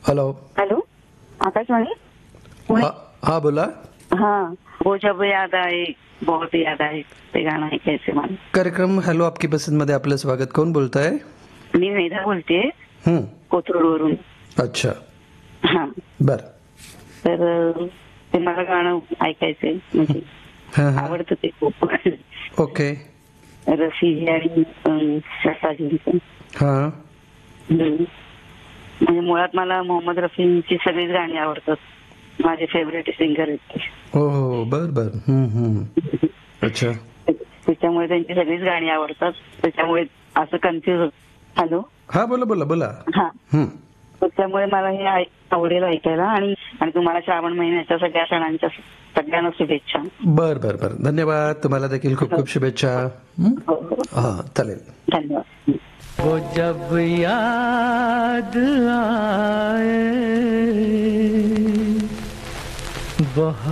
Hello hello Akashvani Pune? हा बोला. हाँ, वो जब याद आए बहुत याद आए ते गाणं ऐकायचे मला. कार्यक्रम हॅलो आपकी पसंद मध्ये आपलं स्वागत. कोण बोलताय? मी मेधा बोलते हं. कोथरूडवरून. अच्छा, हा, बर. तर ते मला गाणं ऐकायचे, म्हणजे हा हा. आवडतं ते खूप. ओके. रफी आणि शशाजींचं. हा. म्हणजे मुळात मला मोहम्मद रफींची सगळीच गाणी आवडतात. माझे फेवरेट सिंगर आहेत ते. हो हो, बर बर. अच्छा. त्याच्यामुळे त्यांची सगळीच गाणी आवडतात. त्याच्यामुळे असं कन्फ्युज होत. हॅलो, हा बोला बोला बोला. हा, हं. त्यामुळे मला हे आवडेल ऐकायला. आणि तुम्हाला श्रावण महिन्याच्या सगळ्या सणांच्या सगळ्यांना शुभेच्छा. बर बर बर, धन्यवाद. तुम्हाला देखील खूप खूप शुभेच्छा. हो हो, हा, चालेल. धन्यवाद. वो जब याद आए बहुत